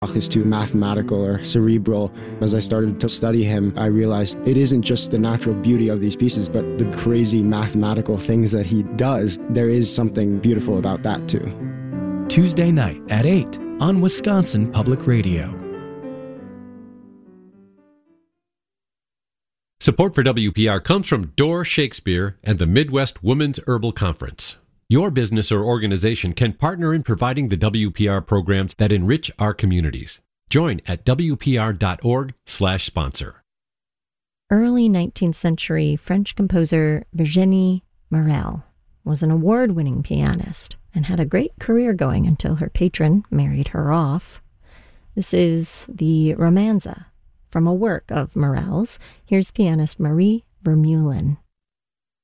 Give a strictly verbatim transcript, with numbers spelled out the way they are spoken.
Bach is too mathematical or cerebral. As I started to study him, I realized it isn't just the natural beauty of these pieces, but the crazy mathematical things that he does. There is something beautiful about that too. Tuesday night at eight on Wisconsin Public Radio. Support for W P R comes from Door Shakespeare and the Midwest Women's Herbal Conference. Your business or organization can partner in providing the W P R programs that enrich our communities. Join at W P R dot org slash sponsor. Early nineteenth century French composer Virginie Morel was an award-winning pianist and had a great career going until her patron married her off. This is the Romanza from a work of Morel's. Here's pianist Marie Vermeulen.